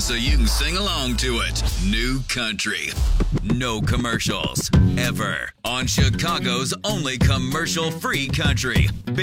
so you can sing along to it. New country. No commercials. Ever. On Chicago's only commercial-free country.